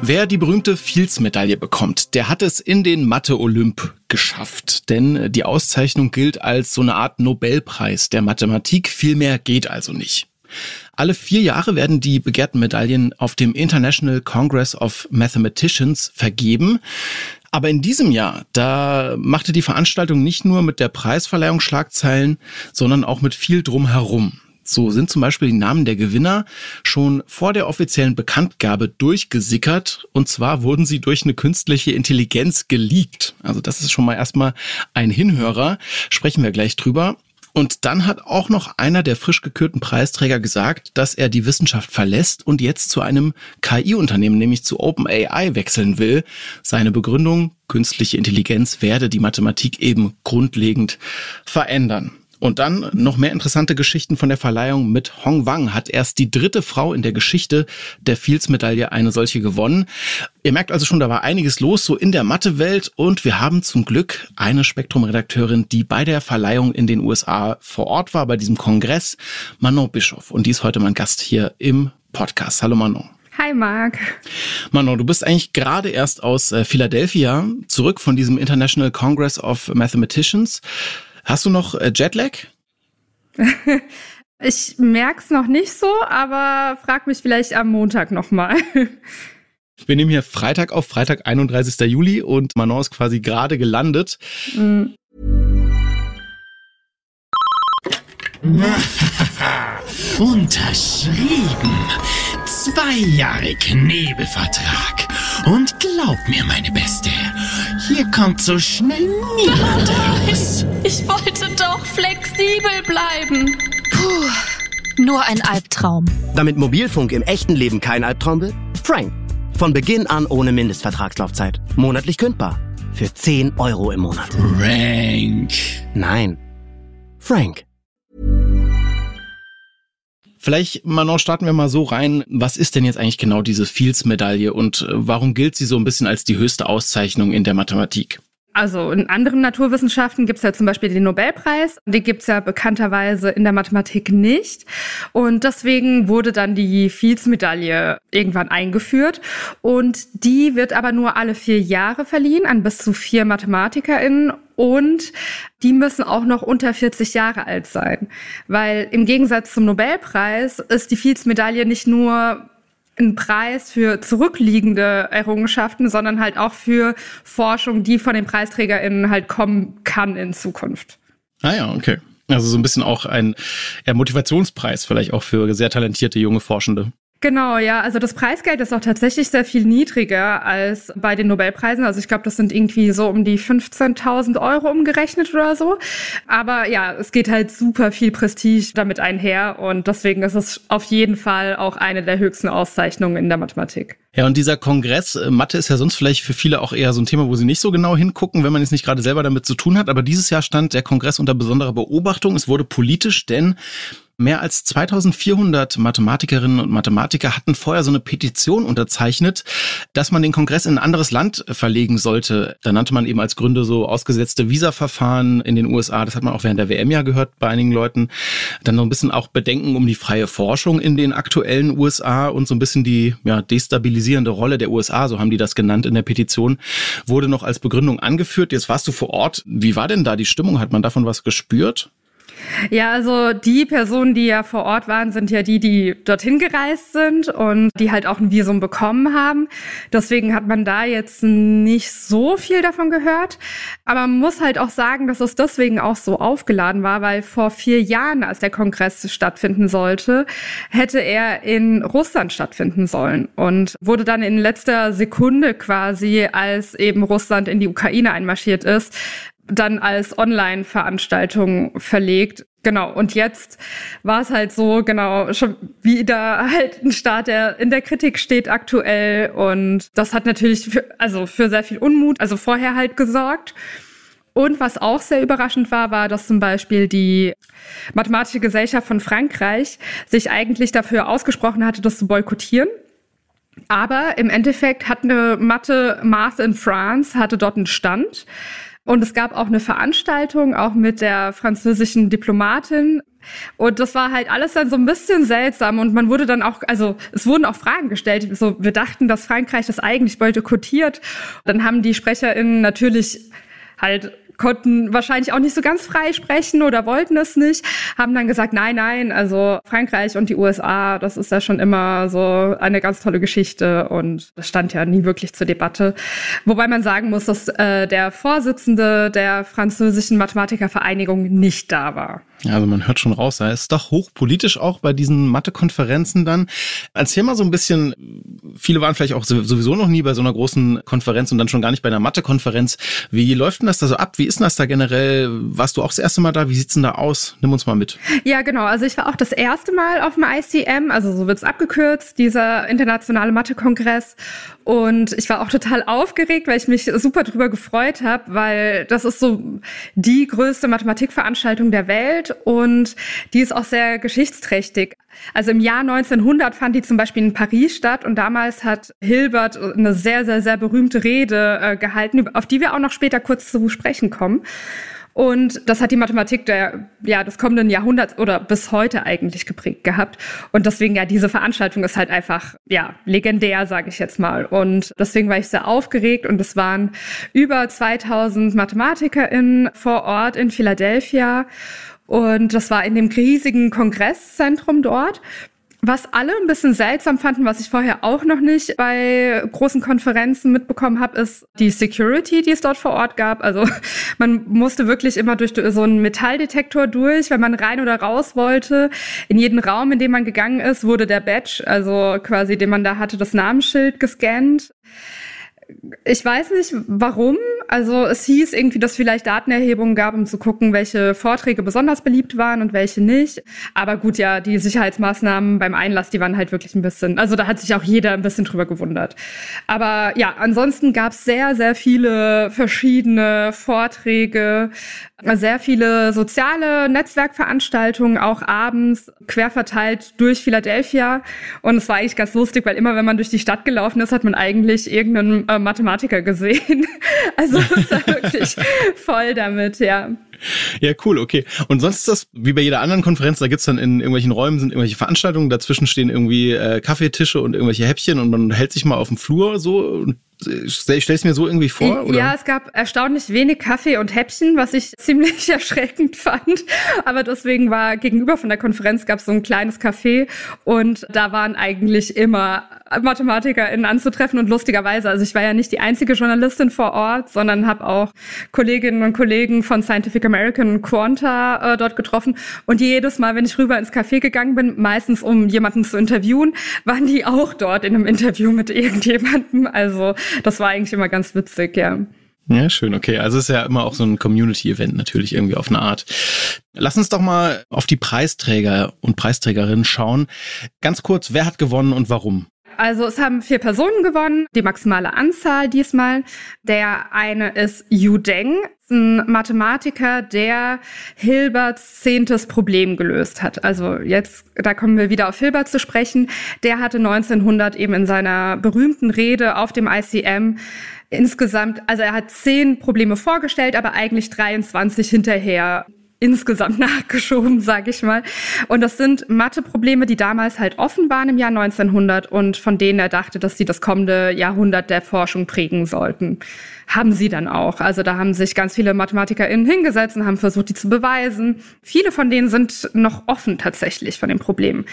Wer die berühmte Fields-Medaille bekommt, der hat es in den Mathe-Olymp geschafft. Denn die Auszeichnung gilt als so eine Art Nobelpreis der Mathematik. Viel mehr geht also nicht. Alle 4 Jahre werden die begehrten Medaillen auf dem International Congress of Mathematicians vergeben. Aber in diesem Jahr, da machte die Veranstaltung nicht nur mit der Preisverleihung Schlagzeilen, sondern auch mit viel drumherum. So sind zum Beispiel die Namen der Gewinner schon vor der offiziellen Bekanntgabe durchgesickert. Und zwar wurden sie durch eine künstliche Intelligenz geleakt. Also das ist schon mal erstmal ein Hinhörer. Sprechen wir gleich drüber. Und dann hat auch noch einer der frisch gekürten Preisträger gesagt, dass er die Wissenschaft verlässt und jetzt zu einem KI-Unternehmen, nämlich zu OpenAI, wechseln will. Seine Begründung: künstliche Intelligenz werde die Mathematik eben grundlegend verändern. Und dann noch mehr interessante Geschichten von der Verleihung. Mit Hong Wang hat erst die 3. Frau in der Geschichte der Fields-Medaille eine solche gewonnen. Ihr merkt also schon, da war einiges los, so in der Mathe-Welt. Und wir haben zum Glück eine Spektrum-Redakteurin, die bei der Verleihung in den USA vor Ort war, bei diesem Kongress, Manon Bischoff. Und die ist heute mein Gast hier im Podcast. Hallo Manon. Hi Marc. Manon, du bist eigentlich gerade erst aus Philadelphia zurück von diesem International Congress of Mathematicians. Hast du noch Jetlag? Ich merk's noch nicht so, aber frag mich vielleicht am Montag nochmal. Wir nehmen hier Freitag auf, Freitag, 31. Juli und Manon ist quasi gerade gelandet. Unterschrieben. 2 Jahre Knebelvertrag. Und glaub mir, meine Beste, hier kommt so schnell niemand raus. Ich wollte doch flexibel bleiben. Puh, nur ein Albtraum. Damit Mobilfunk im echten Leben kein Albtraum wird? Frank. Von Beginn an ohne Mindestvertragslaufzeit. Monatlich kündbar. Für 10 € im Monat. Frank. Nein. Frank. Vielleicht, Manon, starten wir mal so rein. Was ist denn jetzt eigentlich genau diese Fields-Medaille und warum gilt sie so ein bisschen als die höchste Auszeichnung in der Mathematik? Also in anderen Naturwissenschaften gibt's ja zum Beispiel den Nobelpreis. Den gibt's ja bekannterweise in der Mathematik nicht. Und deswegen wurde dann die Fields-Medaille irgendwann eingeführt. Und die wird aber nur alle 4 Jahre verliehen an bis zu 4 MathematikerInnen. Und die müssen auch noch unter 40 Jahre alt sein. Weil im Gegensatz zum Nobelpreis ist die Fields-Medaille nicht nur ein Preis für zurückliegende Errungenschaften, sondern halt auch für Forschung, die von den PreisträgerInnen halt kommen kann in Zukunft. Ah ja, okay. Also so ein bisschen auch ein Motivationspreis vielleicht auch für sehr talentierte junge Forschende. Genau, ja. Also das Preisgeld ist auch tatsächlich sehr viel niedriger als bei den Nobelpreisen. Also ich glaube, das sind irgendwie so um die 15.000 € umgerechnet oder so. Aber ja, es geht halt super viel Prestige damit einher und deswegen ist es auf jeden Fall auch eine der höchsten Auszeichnungen in der Mathematik. Ja, und dieser Kongress, Mathe ist ja sonst vielleicht für viele auch eher so ein Thema, wo sie nicht so genau hingucken, wenn man jetzt nicht gerade selber damit zu tun hat. Aber dieses Jahr stand der Kongress unter besonderer Beobachtung. Es wurde politisch, denn mehr als 2400 Mathematikerinnen und Mathematiker hatten vorher so eine Petition unterzeichnet, dass man den Kongress in ein anderes Land verlegen sollte. Da nannte man eben als Gründe so ausgesetzte Visaverfahren in den USA. Das hat man auch während der WM ja gehört bei einigen Leuten. Dann noch ein bisschen auch Bedenken um die freie Forschung in den aktuellen USA und so ein bisschen die destabilisierende Rolle der USA, so haben die das genannt in der Petition, wurde noch als Begründung angeführt. Jetzt warst du vor Ort. Wie war denn da die Stimmung? Hat man davon was gespürt? Ja, also die Personen, die ja vor Ort waren, sind ja die dorthin gereist sind und die halt auch ein Visum bekommen haben. Deswegen hat man da jetzt nicht so viel davon gehört. Aber man muss halt auch sagen, dass es deswegen auch so aufgeladen war, weil vor 4 Jahren, als der Kongress stattfinden sollte, hätte er in Russland stattfinden sollen und wurde dann in letzter Sekunde quasi, als eben Russland in die Ukraine einmarschiert ist, dann als Online-Veranstaltung verlegt. Genau, und jetzt war es halt so, genau, schon wieder halt ein Staat, der in der Kritik steht aktuell. Und das hat natürlich für sehr viel Unmut, also vorher halt gesorgt. Und was auch sehr überraschend war, dass zum Beispiel die Mathematische Gesellschaft von Frankreich sich eigentlich dafür ausgesprochen hatte, das zu boykottieren. Aber im Endeffekt hat eine Math in France, hatte dort einen Stand. Und es gab auch eine Veranstaltung, auch mit der französischen Diplomatin. Und das war halt alles dann so ein bisschen seltsam und man wurde dann auch, also es wurden auch Fragen gestellt. So, wir dachten, dass Frankreich das eigentlich boykottiert. Dann haben die SprecherInnen natürlich halt konnten wahrscheinlich auch nicht so ganz frei sprechen oder wollten es nicht, haben dann gesagt, nein, also Frankreich und die USA, das ist ja schon immer so eine ganz tolle Geschichte und das stand ja nie wirklich zur Debatte. Wobei man sagen muss, dass der Vorsitzende der französischen Mathematikervereinigung nicht da war. Also man hört schon raus, da ist doch hochpolitisch auch bei diesen Mathe-Konferenzen dann. Erzähl mal so ein bisschen, viele waren vielleicht auch sowieso noch nie bei so einer großen Konferenz und dann schon gar nicht bei einer Mathe-Konferenz. Wie läuft denn das da so ab? Wie ist denn das da generell? Warst du auch das erste Mal da? Wie sieht's denn da aus? Nimm uns mal mit. Ja, genau. Also ich war auch das erste Mal auf dem ICM, also so wird's abgekürzt, dieser internationale Mathe-Kongress. Und ich war auch total aufgeregt, weil ich mich super drüber gefreut habe, weil das ist so die größte Mathematikveranstaltung der Welt und die ist auch sehr geschichtsträchtig. Also im Jahr 1900 fand die zum Beispiel in Paris statt und damals hat Hilbert eine sehr, sehr, sehr berühmte Rede gehalten, auf die wir auch noch später kurz zu sprechen kommen. Und das hat die Mathematik des kommenden Jahrhunderts oder bis heute eigentlich geprägt gehabt. Und deswegen, diese Veranstaltung ist halt einfach, legendär, sage ich jetzt mal. Und deswegen war ich sehr aufgeregt und es waren über 2000 MathematikerInnen vor Ort in Philadelphia. Und das war in dem riesigen Kongresszentrum dort. Was alle ein bisschen seltsam fanden, was ich vorher auch noch nicht bei großen Konferenzen mitbekommen habe, ist die Security, die es dort vor Ort gab. Also man musste wirklich immer durch so einen Metalldetektor durch, wenn man rein oder raus wollte. In jeden Raum, in dem man gegangen ist, wurde der Badge, also quasi, den man da hatte, das Namensschild gescannt. Ich weiß nicht, warum. Also es hieß irgendwie, dass es vielleicht Datenerhebungen gab, um zu gucken, welche Vorträge besonders beliebt waren und welche nicht. Aber gut, die Sicherheitsmaßnahmen beim Einlass, die waren halt wirklich ein bisschen, also da hat sich auch jeder ein bisschen drüber gewundert. Aber ansonsten gab es sehr, sehr viele verschiedene Vorträge, sehr viele soziale Netzwerkveranstaltungen, auch abends, quer verteilt durch Philadelphia. Und es war eigentlich ganz lustig, weil immer, wenn man durch die Stadt gelaufen ist, hat man eigentlich irgendeinen Mathematiker gesehen. Also es war wirklich voll damit, ja. Ja, cool, okay. Und sonst ist das wie bei jeder anderen Konferenz, da gibt's dann in irgendwelchen Räumen sind irgendwelche Veranstaltungen, dazwischen stehen irgendwie Kaffeetische und irgendwelche Häppchen und man hält sich mal auf dem Flur so und ich stell's mir so irgendwie vor, oder? Ja, es gab erstaunlich wenig Kaffee und Häppchen, was ich ziemlich erschreckend fand. Aber deswegen war gegenüber von der Konferenz gab es so ein kleines Café und da waren eigentlich immer MathematikerInnen anzutreffen und lustigerweise, also ich war ja nicht die einzige Journalistin vor Ort, sondern habe auch Kolleginnen und Kollegen von Scientific American und Quanta dort getroffen und jedes Mal, wenn ich rüber ins Café gegangen bin, meistens um jemanden zu interviewen, waren die auch dort in einem Interview mit irgendjemandem, also das war eigentlich immer ganz witzig, ja. Ja, schön, okay. Also es ist ja immer auch so ein Community-Event natürlich irgendwie auf eine Art. Lass uns doch mal auf die Preisträger und Preisträgerinnen schauen. Ganz kurz, wer hat gewonnen und warum? Also es haben 4 Personen gewonnen, die maximale Anzahl diesmal. Der eine ist Yu Deng, ein Mathematiker, der Hilberts 10. Problem gelöst hat. Also jetzt, da kommen wir wieder auf Hilbert zu sprechen. Der hatte 1900 eben in seiner berühmten Rede auf dem ICM insgesamt, also er hat 10 Probleme vorgestellt, aber eigentlich 23 hinterher insgesamt nachgeschoben, sage ich mal. Und das sind Mathe-Probleme, die damals halt offen waren im Jahr 1900 und von denen er dachte, dass sie das kommende Jahrhundert der Forschung prägen sollten. Haben sie dann auch. Also da haben sich ganz viele MathematikerInnen hingesetzt und haben versucht, die zu beweisen. Viele von denen sind noch offen tatsächlich von den Problemen.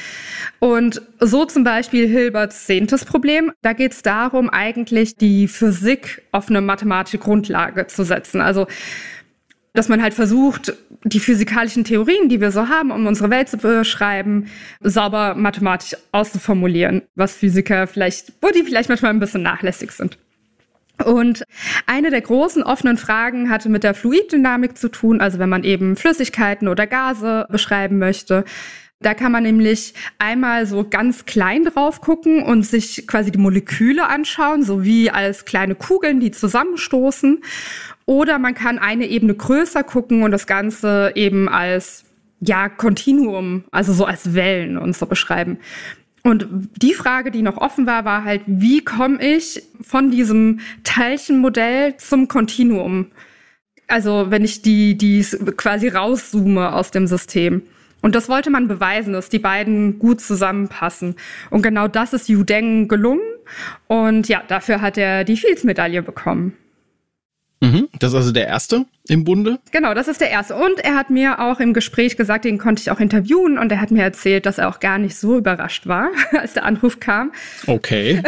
Und so zum Beispiel Hilberts 10. Problem. Da geht es darum, eigentlich die Physik auf eine mathematische Grundlage zu setzen. Also dass man halt versucht, die physikalischen Theorien, die wir so haben, um unsere Welt zu beschreiben, sauber mathematisch auszuformulieren, was Physiker wo die vielleicht manchmal ein bisschen nachlässig sind. Und eine der großen offenen Fragen hatte mit der Fluiddynamik zu tun, also wenn man eben Flüssigkeiten oder Gase beschreiben möchte. Da kann man nämlich einmal so ganz klein drauf gucken und sich quasi die Moleküle anschauen, so wie als kleine Kugeln, die zusammenstoßen. Oder man kann eine Ebene größer gucken und das Ganze eben als Kontinuum, also so als Wellen und so beschreiben. Und die Frage, die noch offen war, war halt, wie komme ich von diesem Teilchenmodell zum Kontinuum? Also wenn ich die quasi rauszoome aus dem System. Und das wollte man beweisen, dass die beiden gut zusammenpassen. Und genau das ist Yu Deng gelungen. Und ja, dafür hat er die Fields-Medaille bekommen. Das ist also der erste im Bunde? Genau, das ist der erste. Und er hat mir auch im Gespräch gesagt, den konnte ich auch interviewen. Und er hat mir erzählt, dass er auch gar nicht so überrascht war, als der Anruf kam. Okay.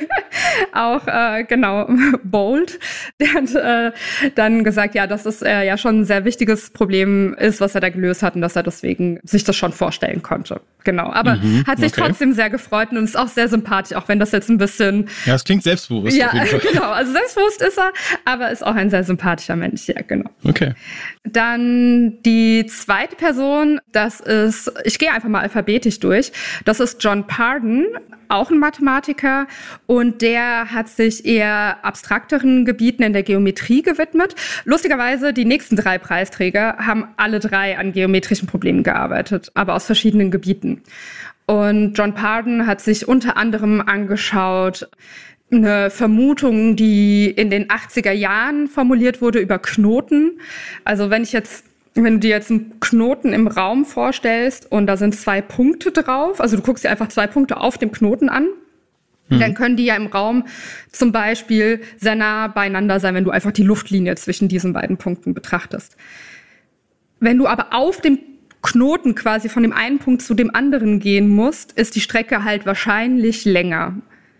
Auch, genau, Bold. Der hat dann gesagt, ja, dass es ja schon ein sehr wichtiges Problem ist, was er da gelöst hat und dass er deswegen sich das schon vorstellen konnte. Genau, aber hat sich trotzdem sehr gefreut und ist auch sehr sympathisch, auch wenn das jetzt ein bisschen... Ja, es klingt selbstbewusst. Ja, auf jeden Fall. Genau, also selbstbewusst ist er, aber ist auch ein sehr sympathischer Mensch, ja, genau. Okay. Dann die zweite Person, das ist, ich gehe einfach mal alphabetisch durch, das ist John Pardon, auch ein Mathematiker, und der hat sich eher abstrakteren Gebieten in der Geometrie gewidmet. Lustigerweise, die nächsten 3 Preisträger haben alle 3 an geometrischen Problemen gearbeitet, aber aus verschiedenen Gebieten. Und John Pardon hat sich unter anderem angeschaut, eine Vermutung, die in den 80er Jahren formuliert wurde über Knoten. Also wenn du dir jetzt einen Knoten im Raum vorstellst und da sind 2 Punkte drauf, also du guckst dir einfach 2 Punkte auf dem Knoten an, dann können die ja im Raum zum Beispiel sehr nah beieinander sein, wenn du einfach die Luftlinie zwischen diesen beiden Punkten betrachtest. Wenn du aber auf dem Knoten quasi von dem einen Punkt zu dem anderen gehen musst, ist die Strecke halt wahrscheinlich länger,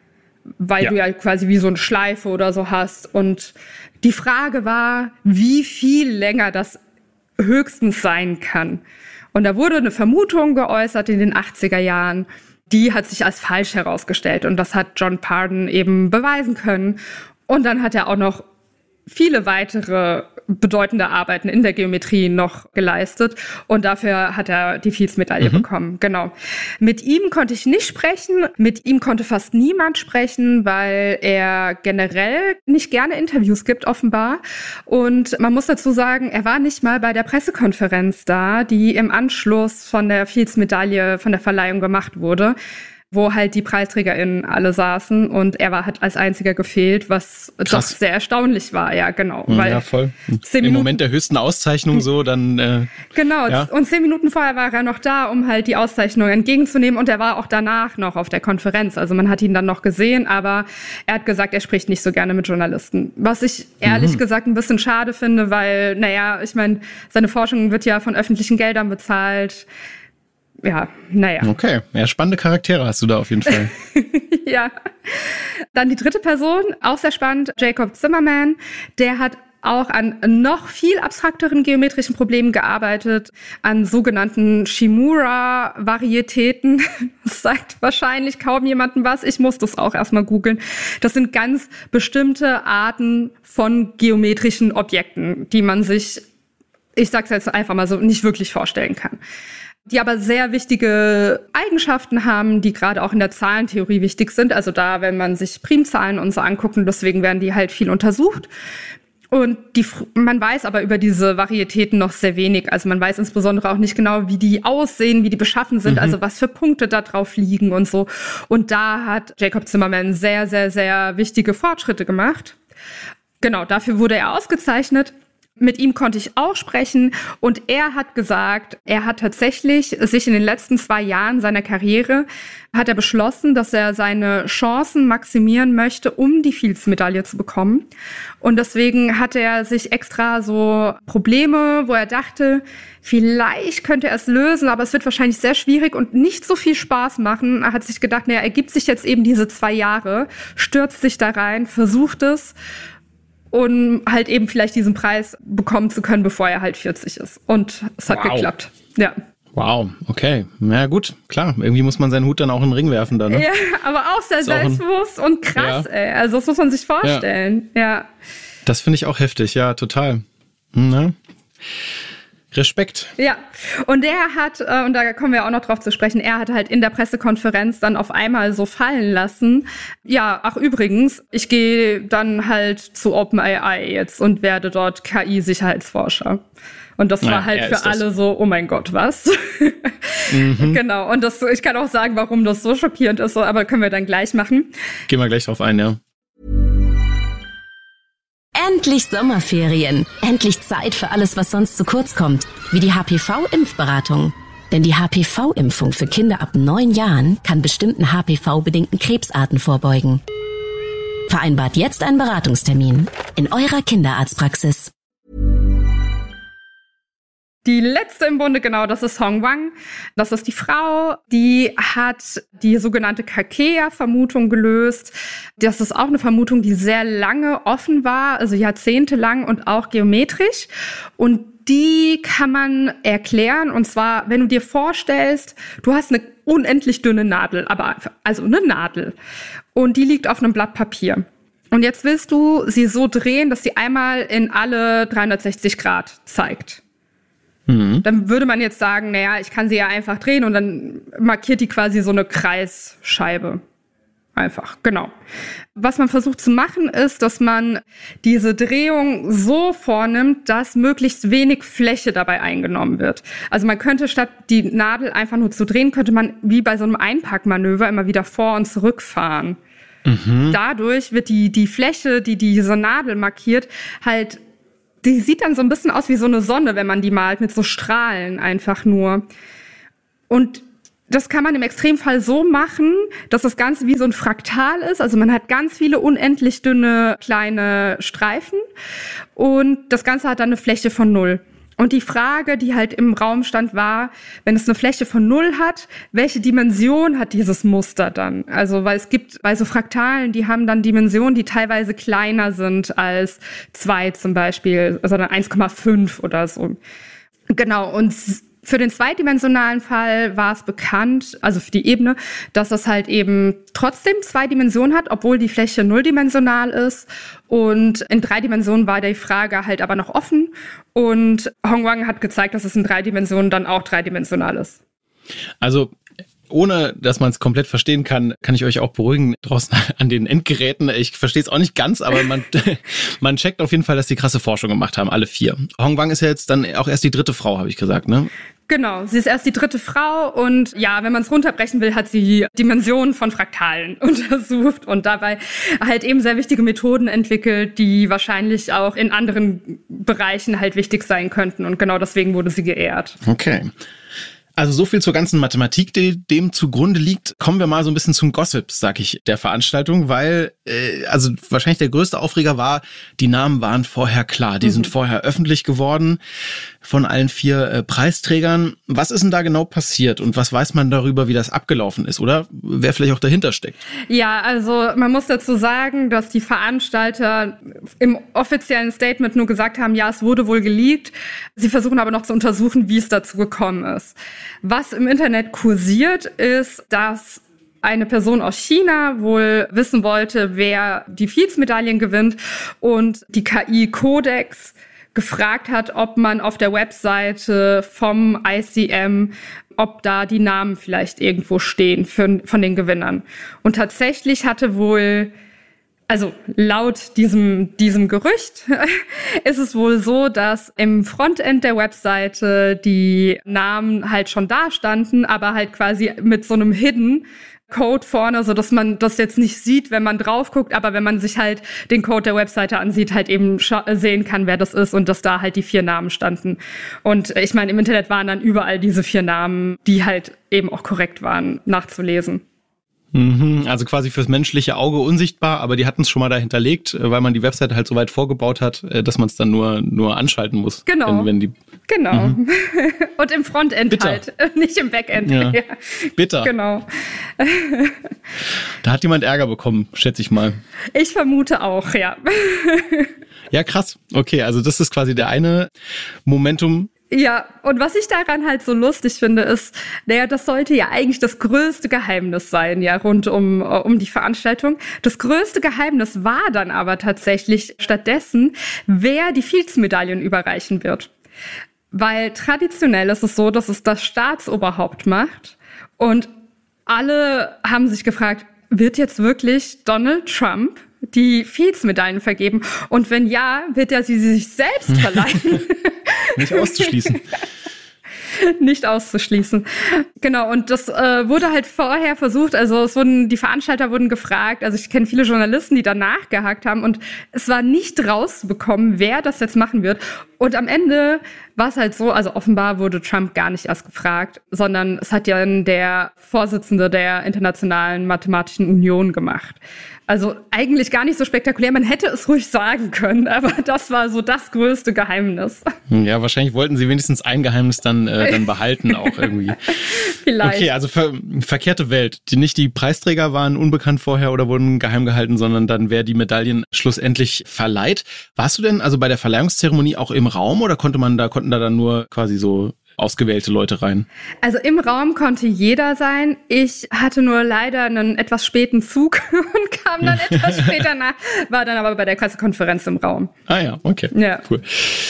weil du ja quasi wie so eine Schleife oder so hast. Und die Frage war, wie viel länger das höchstens sein kann. Und da wurde eine Vermutung geäußert in den 80er Jahren, die hat sich als falsch herausgestellt. Und das hat John Pardon eben beweisen können. Und dann hat er auch noch viele weitere bedeutende Arbeiten in der Geometrie noch geleistet. Und dafür hat er die Fields-Medaille bekommen. Genau. Mit ihm konnte ich nicht sprechen. Mit ihm konnte fast niemand sprechen, weil er generell nicht gerne Interviews gibt, offenbar. Und man muss dazu sagen, er war nicht mal bei der Pressekonferenz da, die im Anschluss von der Fields-Medaille, von der Verleihung gemacht wurde, wo halt die PreisträgerInnen alle saßen und er hat als einziger gefehlt, was doch sehr erstaunlich war, ja, genau. Weil ja, voll. Im Moment der höchsten Auszeichnung so, dann... Genau, ja. Und 10 Minuten vorher war er noch da, um halt die Auszeichnung entgegenzunehmen und er war auch danach noch auf der Konferenz. Also man hat ihn dann noch gesehen, aber er hat gesagt, er spricht nicht so gerne mit Journalisten. Was ich ehrlich gesagt ein bisschen schade finde, weil, naja, ich meine, seine Forschung wird ja von öffentlichen Geldern bezahlt. Ja, naja. Okay, ja, spannende Charaktere hast du da auf jeden Fall. Ja. Dann die dritte Person, auch sehr spannend, Jacob Zimmerman. Der hat auch an noch viel abstrakteren geometrischen Problemen gearbeitet, an sogenannten Shimura-Varietäten. Das sagt wahrscheinlich kaum jemandem was. Ich muss das auch erstmal googeln. Das sind ganz bestimmte Arten von geometrischen Objekten, die man sich, ich sag's jetzt einfach mal so, nicht wirklich vorstellen kann. Die aber sehr wichtige Eigenschaften haben, die gerade auch in der Zahlentheorie wichtig sind. Also da, wenn man sich Primzahlen und so anguckt, und deswegen werden die halt viel untersucht. Und man weiß aber über diese Varietäten noch sehr wenig. Also man weiß insbesondere auch nicht genau, wie die aussehen, wie die beschaffen sind, also was für Punkte da drauf liegen und so. Und da hat Jacob Zimmerman sehr, sehr, sehr wichtige Fortschritte gemacht. Genau, dafür wurde er ausgezeichnet. Mit ihm konnte ich auch sprechen und er hat gesagt, er hat tatsächlich sich in den letzten 2 Jahren seiner Karriere, hat er beschlossen, dass er seine Chancen maximieren möchte, um die Fields-Medaille zu bekommen. Und deswegen hat er sich extra so Probleme, wo er dachte, vielleicht könnte er es lösen, aber es wird wahrscheinlich sehr schwierig und nicht so viel Spaß machen. Er hat sich gedacht, naja, er gibt sich jetzt eben diese 2 Jahre, stürzt sich da rein, versucht es, um halt eben vielleicht diesen Preis bekommen zu können, bevor er halt 40 ist. Und es hat geklappt. Ja. Wow, okay. Na gut, klar. Irgendwie muss man seinen Hut dann auch in den Ring werfen dann, ne? Ja, aber auch sehr selbstbewusst und krass, ey. Also das muss man sich vorstellen. Ja. Das finde ich auch heftig, ja, total. Na? Respekt. Ja, und er hat, und da kommen wir auch noch drauf zu sprechen, er hat halt in der Pressekonferenz dann auf einmal so fallen lassen, ja, ach übrigens, ich gehe dann halt zu OpenAI jetzt und werde dort KI-Sicherheitsforscher. Und das war halt für alle so, oh mein Gott, was? Genau, und das, ich kann auch sagen, warum das so schockierend ist, aber können wir dann gleich machen. Gehen wir gleich drauf ein, ja. Endlich Sommerferien. Endlich Zeit für alles, was sonst zu kurz kommt. Wie die HPV-Impfberatung. Denn die HPV-Impfung für Kinder ab 9 Jahren kann bestimmten HPV-bedingten Krebsarten vorbeugen. Vereinbart jetzt einen Beratungstermin in eurer Kinderarztpraxis. Die letzte im Bunde, genau, das ist Hong Wang. Das ist die Frau, die hat die sogenannte Kakea-Vermutung gelöst. Das ist auch eine Vermutung, die sehr lange offen war, also jahrzehntelang und auch geometrisch. Und die kann man erklären. Und zwar, wenn du dir vorstellst, du hast eine unendlich dünne Nadel, also eine Nadel. Und die liegt auf einem Blatt Papier. Und jetzt willst du sie so drehen, dass sie einmal in alle 360 Grad zeigt. Dann würde man jetzt sagen, naja, ich kann sie ja einfach drehen und dann markiert die quasi so eine Kreisscheibe. Einfach, genau. Was man versucht zu machen, ist, dass man diese Drehung so vornimmt, dass möglichst wenig Fläche dabei eingenommen wird. Also man könnte statt die Nadel einfach nur zu drehen, könnte man wie bei so einem Einpackmanöver immer wieder vor- und zurückfahren. Dadurch wird die Fläche, die diese Nadel markiert, halt, die sieht dann so ein bisschen aus wie so eine Sonne, wenn man die malt, mit so Strahlen einfach nur. Und das kann man im Extremfall so machen, dass das Ganze wie so ein Fraktal ist. Also man hat ganz viele unendlich dünne kleine Streifen und das Ganze hat dann eine Fläche von 0. Und die Frage, die halt im Raum stand, war, wenn es eine Fläche von 0 hat, welche Dimension hat dieses Muster dann? Also, weil es gibt bei so Fraktalen, die haben dann Dimensionen, die teilweise kleiner sind als 2 zum Beispiel, sondern 1,5 oder so. Genau, und für den zweidimensionalen Fall war es bekannt, also für die Ebene, dass es halt eben trotzdem 2 Dimensionen hat, obwohl die Fläche 0-dimensional ist. Und in 3 Dimensionen war die Frage halt aber noch offen. Und Hong Wang hat gezeigt, dass es in 3 Dimensionen dann auch dreidimensional ist. Also ohne, dass man es komplett verstehen kann, kann ich euch auch beruhigen draußen an den Endgeräten. Ich verstehe es auch nicht ganz, aber man checkt auf jeden Fall, dass die krasse Forschung gemacht haben, alle 4. Hong Wang ist ja jetzt dann auch erst die 3. Frau, habe ich gesagt, ne? Genau, sie ist erst die 3. Frau und ja, wenn man es runterbrechen will, hat sie Dimensionen von Fraktalen untersucht und dabei halt eben sehr wichtige Methoden entwickelt, die wahrscheinlich auch in anderen Bereichen halt wichtig sein könnten und genau deswegen wurde sie geehrt. Okay. Also so viel zur ganzen Mathematik, die dem zugrunde liegt. Kommen wir mal so ein bisschen zum Gossip, sag ich, der Veranstaltung, weil also wahrscheinlich der größte Aufreger war, die Namen waren vorher klar. Die sind vorher öffentlich geworden von allen 4 Preisträgern. Was ist denn da genau passiert und was weiß man darüber, wie das abgelaufen ist oder wer vielleicht auch dahinter steckt? Ja, also man muss dazu sagen, dass die Veranstalter im offiziellen Statement nur gesagt haben, ja, es wurde wohl geleakt. Sie versuchen aber noch zu untersuchen, wie es dazu gekommen ist. Was im Internet kursiert, ist, dass eine Person aus China wohl wissen wollte, wer die Fields-Medaillen gewinnt und die KI Codex gefragt hat, ob man auf der Webseite vom ICM, ob da die Namen vielleicht irgendwo stehen von den Gewinnern. Und tatsächlich hatte wohl, also laut diesem Gerücht ist es wohl so, dass im Frontend der Webseite die Namen halt schon da standen, aber halt quasi mit so einem Hidden Code vorne, so dass man das jetzt nicht sieht, wenn man drauf guckt, aber wenn man sich halt den Code der Webseite ansieht, halt eben sehen kann, wer das ist und dass da halt die 4 Namen standen. Und ich meine, im Internet waren dann überall diese 4 Namen, die halt eben auch korrekt waren, nachzulesen. Also quasi fürs menschliche Auge unsichtbar, aber die hatten es schon mal da hinterlegt, weil man die Webseite halt so weit vorgebaut hat, dass man es dann nur anschalten muss. Genau. Wenn die Genau. Und im Frontend Bitter. halt, nicht im Backend. Ja. Bitter. Genau. Da hat jemand Ärger bekommen, schätze ich mal. Ich vermute auch, ja. Ja, krass. Okay, also das ist quasi der eine Momentum. Ja, und was ich daran halt so lustig finde, ist, naja, das sollte ja eigentlich das größte Geheimnis sein, ja, rund um die Veranstaltung. Das größte Geheimnis war dann aber tatsächlich stattdessen, wer die Fields-Medaillen überreichen wird. Weil traditionell ist es so, dass es das Staatsoberhaupt macht und alle haben sich gefragt, wird jetzt wirklich Donald Trump die Fields-Medaillen vergeben? Und wenn ja, wird er sie sich selbst verleihen? Nicht auszuschließen. Nicht auszuschließen. Genau, und das wurde halt vorher versucht, also die Veranstalter wurden gefragt, also ich kenne viele Journalisten, die danach gehakt haben und es war nicht rauszubekommen, wer das jetzt machen wird. Und am Ende war es halt so, also offenbar wurde Trump gar nicht erst gefragt, sondern es hat ja der Vorsitzende der Internationalen Mathematischen Union gemacht. Also eigentlich gar nicht so spektakulär, man hätte es ruhig sagen können, aber das war so das größte Geheimnis. Ja, wahrscheinlich wollten sie wenigstens ein Geheimnis dann behalten auch irgendwie. Vielleicht. Okay, also verkehrte Welt. Nicht die Preisträger waren unbekannt vorher oder wurden geheim gehalten, sondern dann wer die Medaillen schlussendlich verleiht. Warst du denn also bei der Verleihungszeremonie auch im Raum oder konnten da dann nur quasi so ausgewählte Leute rein? Also im Raum konnte jeder sein. Ich hatte nur leider einen etwas späten Zug und kam dann etwas später nach, war dann aber bei der Pressekonferenz im Raum. Ah ja, okay. Ja. Cool.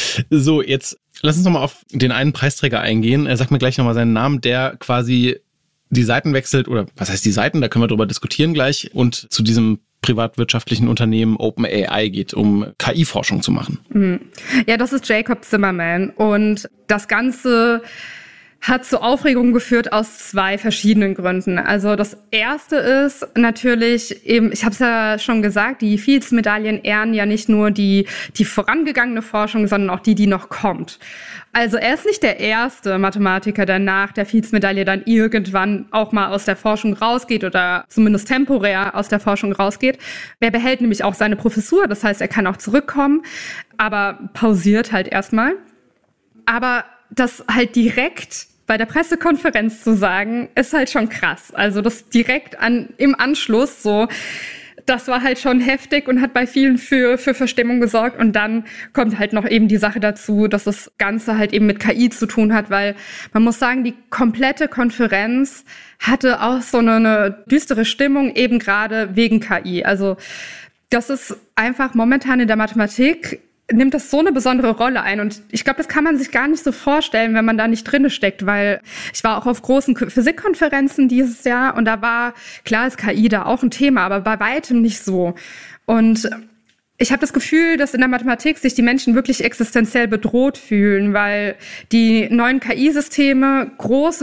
So, jetzt lass uns nochmal auf den einen Preisträger eingehen. Er sagt mir gleich nochmal seinen Namen, der quasi die Seiten wechselt, oder was heißt die Seiten, da können wir drüber diskutieren gleich, und zu diesem privatwirtschaftlichen Unternehmen OpenAI geht, um KI-Forschung zu machen. Ja, das ist Jacob Zimmerman. Und das Ganze hat zu Aufregung geführt aus 2 verschiedenen Gründen. Also das erste ist natürlich eben, ich habe es ja schon gesagt, die Fields-Medaillen ehren ja nicht nur die vorangegangene Forschung, sondern auch die noch kommt. Also er ist nicht der erste Mathematiker, der nach der Fields-Medaille dann irgendwann auch mal aus der Forschung rausgeht oder zumindest temporär aus der Forschung rausgeht. Er behält nämlich auch seine Professur, das heißt, er kann auch zurückkommen, aber pausiert halt erstmal. Aber das halt direkt bei der Pressekonferenz zu sagen, ist halt schon krass. Also das direkt im Anschluss so, das war halt schon heftig und hat bei vielen für Verstimmung gesorgt. Und dann kommt halt noch eben die Sache dazu, dass das Ganze halt eben mit KI zu tun hat, weil man muss sagen, die komplette Konferenz hatte auch so eine düstere Stimmung, eben gerade wegen KI. Also das ist einfach momentan in der Mathematik, nimmt das so eine besondere Rolle ein. Und ich glaube, das kann man sich gar nicht so vorstellen, wenn man da nicht drinne steckt, weil ich war auch auf großen Physikkonferenzen dieses Jahr und da war, klar ist KI da auch ein Thema, aber bei weitem nicht so. Und ich habe das Gefühl, dass in der Mathematik sich die Menschen wirklich existenziell bedroht fühlen, weil die neuen KI-Systeme große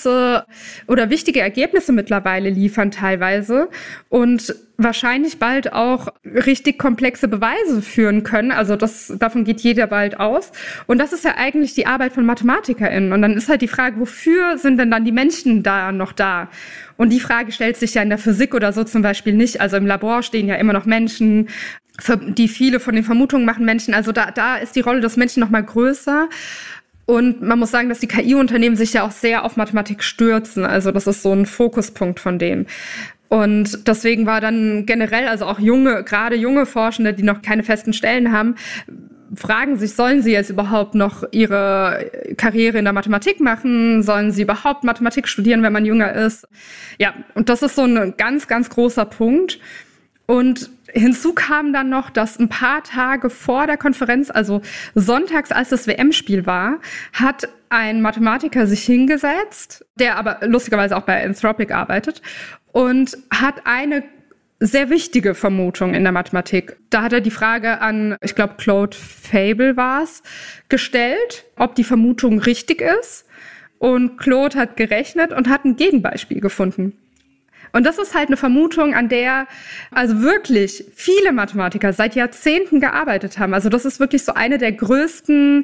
oder wichtige Ergebnisse mittlerweile liefern teilweise und wahrscheinlich bald auch richtig komplexe Beweise führen können. Also davon geht jeder bald aus. Und das ist ja eigentlich die Arbeit von MathematikerInnen. Und dann ist halt die Frage, wofür sind denn dann die Menschen da noch da? Und die Frage stellt sich ja in der Physik oder so zum Beispiel nicht. Also im Labor stehen ja immer noch Menschen, die viele von den Vermutungen machen Menschen. Also da ist die Rolle des Menschen noch mal größer. Und man muss sagen, dass die KI-Unternehmen sich ja auch sehr auf Mathematik stürzen. Also das ist so ein Fokuspunkt von denen. Und deswegen war dann generell, also auch gerade junge Forschende, die noch keine festen Stellen haben, fragen sich, sollen sie jetzt überhaupt noch ihre Karriere in der Mathematik machen? Sollen sie überhaupt Mathematik studieren, wenn man jünger ist? Ja, und das ist so ein ganz, ganz großer Punkt. Und hinzu kam dann noch, dass ein paar Tage vor der Konferenz, also sonntags, als das WM-Spiel war, hat ein Mathematiker sich hingesetzt, der aber lustigerweise auch bei Anthropic arbeitet, und hat eine sehr wichtige Vermutung in der Mathematik. Da hat er die Frage an, ich glaube, Claude Fable war es, gestellt, ob die Vermutung richtig ist. Und Claude hat gerechnet und hat ein Gegenbeispiel gefunden. Und das ist halt eine Vermutung, an der also wirklich viele Mathematiker seit Jahrzehnten gearbeitet haben. Also das ist wirklich so eine der größten,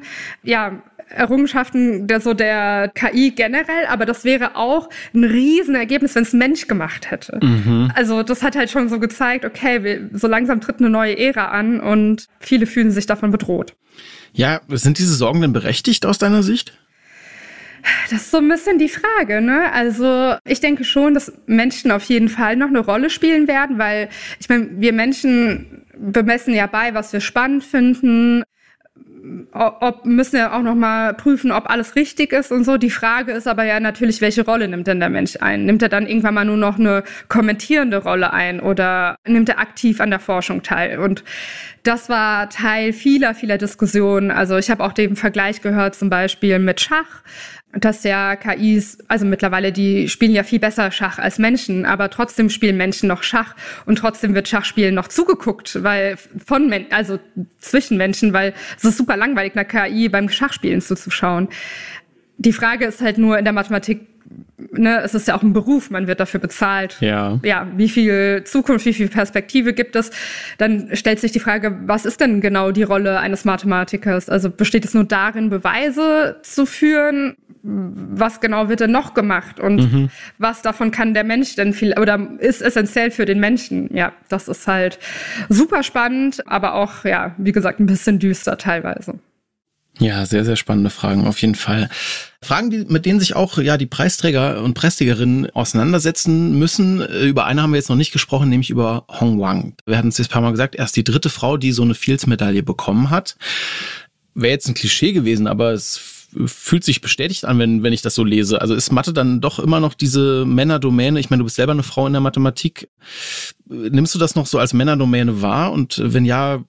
Errungenschaften der KI generell, aber das wäre auch ein Riesenergebnis, wenn es ein Mensch gemacht hätte. Mhm. Also das hat halt schon so gezeigt, okay, so langsam tritt eine neue Ära an und viele fühlen sich davon bedroht. Ja, sind diese Sorgen denn berechtigt aus deiner Sicht? Das ist so ein bisschen die Frage, ne? Also ich denke schon, dass Menschen auf jeden Fall noch eine Rolle spielen werden, weil ich meine, wir Menschen bemessen ja bei, was wir spannend finden, müssen ja auch noch mal prüfen, ob alles richtig ist und so. Die Frage ist aber ja natürlich, welche Rolle nimmt denn der Mensch ein? Nimmt er dann irgendwann mal nur noch eine kommentierende Rolle ein oder nimmt er aktiv an der Forschung teil? Und das war Teil vieler Diskussionen. Also ich habe auch den Vergleich gehört zum Beispiel mit Schach, dass ja KIs, also mittlerweile, die spielen ja viel besser Schach als Menschen, aber trotzdem spielen Menschen noch Schach und trotzdem wird Schachspielen noch zugeguckt, weil zwischen Menschen, weil es ist super langweilig, einer KI beim Schachspielen zuzuschauen. Die Frage ist halt nur in der Mathematik, es ist ja auch ein Beruf, man wird dafür bezahlt. Ja, wie viel Zukunft, wie viel Perspektive gibt es? Dann stellt sich die Frage, was ist denn genau die Rolle eines Mathematikers? Also besteht es nur darin, Beweise zu führen? Was genau wird denn noch gemacht? Und was davon kann der Mensch denn oder ist essentiell für den Menschen? Ja, das ist halt super spannend, aber auch, ja, wie gesagt, ein bisschen düster teilweise. Ja, sehr, sehr spannende Fragen auf jeden Fall. Fragen, mit denen sich auch die Preisträger und Preisträgerinnen auseinandersetzen müssen. Über eine haben wir jetzt noch nicht gesprochen, nämlich über Hong Wang. Wir hatten es jetzt ein paar Mal gesagt, erst die 3. Frau, die so eine Fields-Medaille bekommen hat. Wäre jetzt ein Klischee gewesen, aber es fühlt sich bestätigt an, wenn ich das so lese. Also ist Mathe dann doch immer noch diese Männerdomäne? Ich meine, du bist selber eine Frau in der Mathematik. Nimmst du das noch so als Männerdomäne wahr? Und wenn ja,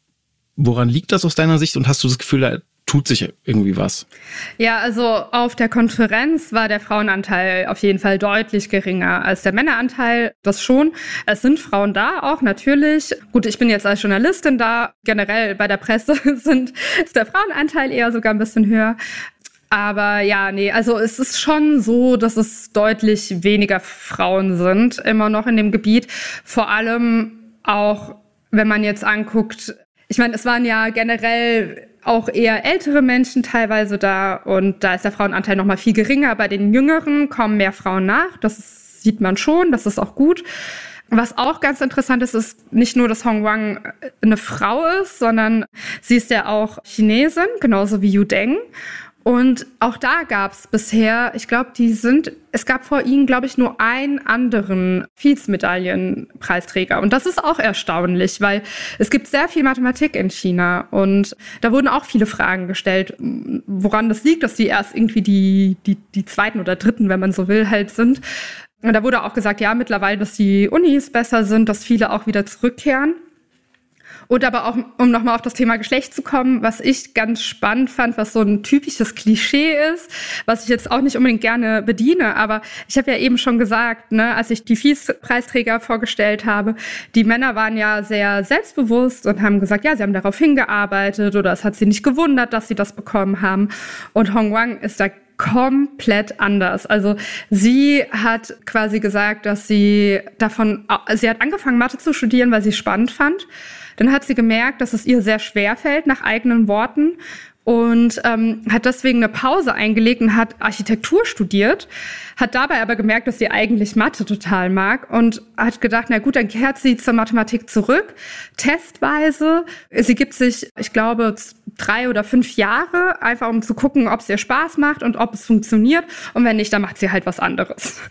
woran liegt das aus deiner Sicht? Und hast du das Gefühl, da tut sich irgendwie was? Ja, also auf der Konferenz war der Frauenanteil auf jeden Fall deutlich geringer als der Männeranteil, das schon. Es sind Frauen da auch, natürlich. Gut, ich bin jetzt als Journalistin da. Generell bei der Presse ist der Frauenanteil eher sogar ein bisschen höher. Aber ja, also es ist schon so, dass es deutlich weniger Frauen sind, immer noch in dem Gebiet. Vor allem auch, wenn man jetzt anguckt, ich meine, es waren ja generell auch eher ältere Menschen teilweise da und da ist der Frauenanteil noch mal viel geringer. Bei den Jüngeren kommen mehr Frauen nach, das sieht man schon, das ist auch gut. Was auch ganz interessant ist nicht nur, dass Hong Wang eine Frau ist, sondern sie ist ja auch Chinesin, genauso wie Yu Deng. Und auch da gab es bisher, ich glaube, es gab vor ihnen, glaube ich, nur einen anderen Fields-Medaillenpreisträger. Und das ist auch erstaunlich, weil es gibt sehr viel Mathematik in China. Und da wurden auch viele Fragen gestellt, woran das liegt, dass die erst irgendwie die zweiten oder dritten, wenn man so will, halt sind. Und da wurde auch gesagt, ja, mittlerweile, dass die Unis besser sind, dass viele auch wieder zurückkehren. Und aber auch, um nochmal auf das Thema Geschlecht zu kommen, was ich ganz spannend fand, was so ein typisches Klischee ist, was ich jetzt auch nicht unbedingt gerne bediene, aber ich habe ja eben schon gesagt, als ich die Fields-Preisträger vorgestellt habe, die Männer waren ja sehr selbstbewusst und haben gesagt, ja, sie haben darauf hingearbeitet oder es hat sie nicht gewundert, dass sie das bekommen haben. Und Hong Wang ist da komplett anders. Also sie hat quasi gesagt, dass sie hat angefangen, Mathe zu studieren, weil sie es spannend fand. Dann hat sie gemerkt, dass es ihr sehr schwer fällt, nach eigenen Worten. Und hat deswegen eine Pause eingelegt und hat Architektur studiert, hat dabei aber gemerkt, dass sie eigentlich Mathe total mag und hat gedacht, na gut, dann kehrt sie zur Mathematik zurück, testweise. Sie gibt sich, ich glaube, 3 oder 5 Jahre, einfach um zu gucken, ob es ihr Spaß macht und ob es funktioniert. Und wenn nicht, dann macht sie halt was anderes.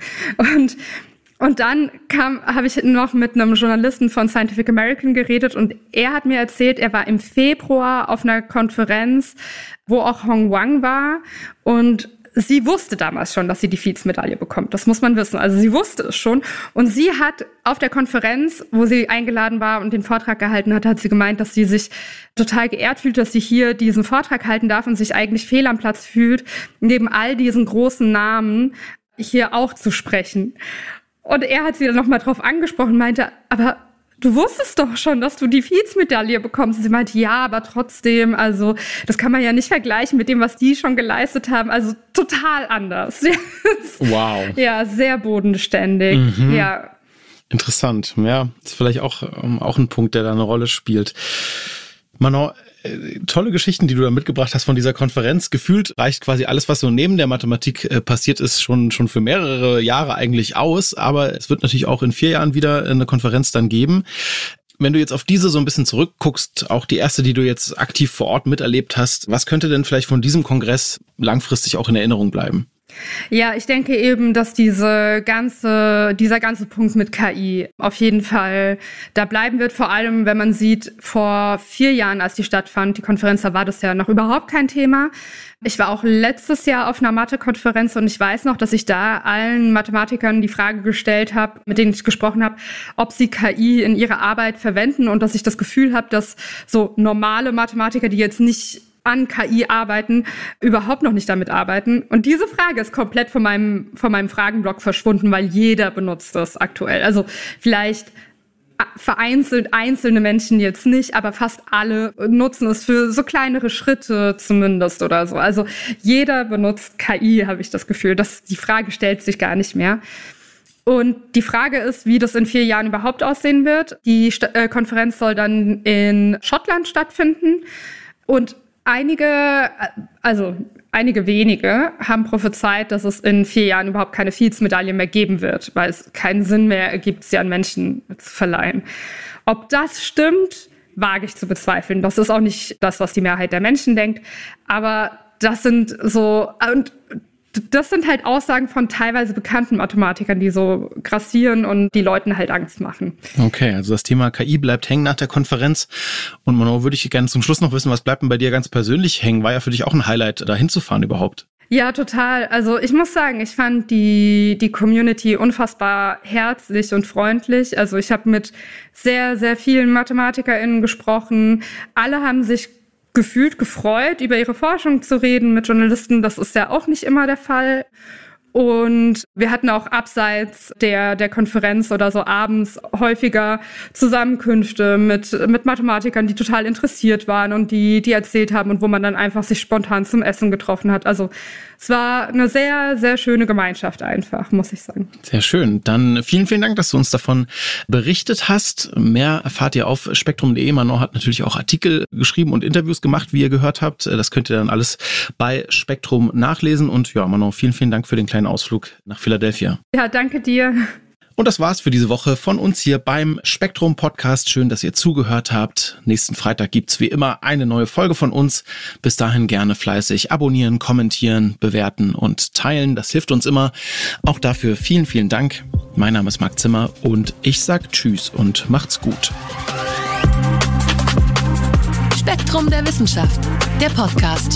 Und dann habe ich noch mit einem Journalisten von Scientific American geredet und er hat mir erzählt, er war im Februar auf einer Konferenz, wo auch Hong Wang war und sie wusste damals schon, dass sie die Fields-Medaille bekommt. Das muss man wissen. Also sie wusste es schon. Und sie hat auf der Konferenz, wo sie eingeladen war und den Vortrag gehalten hat sie gemeint, dass sie sich total geehrt fühlt, dass sie hier diesen Vortrag halten darf und sich eigentlich fehl am Platz fühlt, neben all diesen großen Namen hier auch zu sprechen. Und er hat sie dann nochmal drauf angesprochen und meinte, aber du wusstest doch schon, dass du die Fields-Medaille bekommst. Und sie meinte, ja, aber trotzdem, also das kann man ja nicht vergleichen mit dem, was die schon geleistet haben. Also total anders. Wow. Ja, sehr bodenständig. Ja. Interessant. Ja, ist vielleicht auch ein Punkt, der da eine Rolle spielt. Manon, tolle Geschichten, die du da mitgebracht hast von dieser Konferenz. Gefühlt reicht quasi alles, was so neben der Mathematik passiert ist, schon für mehrere Jahre eigentlich aus. Aber es wird natürlich auch in 4 Jahren wieder eine Konferenz dann geben. Wenn du jetzt auf diese so ein bisschen zurückguckst, auch die erste, die du jetzt aktiv vor Ort miterlebt hast, was könnte denn vielleicht von diesem Kongress langfristig auch in Erinnerung bleiben? Ja, ich denke eben, dass dieser ganze Punkt mit KI auf jeden Fall da bleiben wird. Vor allem, wenn man sieht, vor 4 Jahren, als die stattfand, die Konferenz, da war das ja noch überhaupt kein Thema. Ich war auch letztes Jahr auf einer Mathe-Konferenz und ich weiß noch, dass ich da allen Mathematikern die Frage gestellt habe, mit denen ich gesprochen habe, ob sie KI in ihrer Arbeit verwenden und dass ich das Gefühl habe, dass so normale Mathematiker, die jetzt nicht an KI arbeiten, überhaupt noch nicht damit arbeiten. Und diese Frage ist komplett von meinem Fragenblock verschwunden, weil jeder benutzt das aktuell. Also vielleicht vereinzelt einzelne Menschen jetzt nicht, aber fast alle nutzen es für so kleinere Schritte zumindest oder so. Also jeder benutzt KI, habe ich das Gefühl. Die Frage stellt sich gar nicht mehr. Und die Frage ist, wie das in 4 Jahren überhaupt aussehen wird. Die Konferenz soll dann in Schottland stattfinden. Und einige wenige haben prophezeit, dass es in 4 Jahren überhaupt keine Fields-Medaille mehr geben wird, weil es keinen Sinn mehr ergibt, sie an Menschen zu verleihen. Ob das stimmt, wage ich zu bezweifeln. Das ist auch nicht das, was die Mehrheit der Menschen denkt. Aber das sind halt Aussagen von teilweise bekannten Mathematikern, die so grassieren und die Leuten halt Angst machen. Okay, also das Thema KI bleibt hängen nach der Konferenz. Und Manon, würde ich gerne zum Schluss noch wissen, was bleibt denn bei dir ganz persönlich hängen? War ja für dich auch ein Highlight, da hinzufahren überhaupt. Ja, total. Also ich muss sagen, ich fand die Community unfassbar herzlich und freundlich. Also ich habe mit sehr, sehr vielen MathematikerInnen gesprochen. Alle haben sich gefühlt gefreut, über ihre Forschung zu reden mit Journalisten. Das ist ja auch nicht immer der Fall. Und wir hatten auch abseits der Konferenz oder so abends häufiger Zusammenkünfte mit Mathematikern, die total interessiert waren und die erzählt haben und wo man dann einfach sich spontan zum Essen getroffen hat. Also es war eine sehr, sehr schöne Gemeinschaft einfach, muss ich sagen. Sehr schön. Dann vielen, vielen Dank, dass du uns davon berichtet hast. Mehr erfahrt ihr auf spektrum.de. Manon hat natürlich auch Artikel geschrieben und Interviews gemacht, wie ihr gehört habt. Das könnt ihr dann alles bei Spektrum nachlesen. Und ja, Manon, vielen, vielen Dank für den kleinen Ausflug nach Philadelphia. Ja, danke dir. Und das war's für diese Woche von uns hier beim Spektrum Podcast. Schön, dass ihr zugehört habt. Nächsten Freitag gibt's wie immer eine neue Folge von uns. Bis dahin gerne fleißig abonnieren, kommentieren, bewerten und teilen. Das hilft uns immer. Auch dafür vielen, vielen Dank. Mein Name ist Marc Zimmer und ich sag Tschüss und macht's gut. Spektrum der Wissenschaft, der Podcast.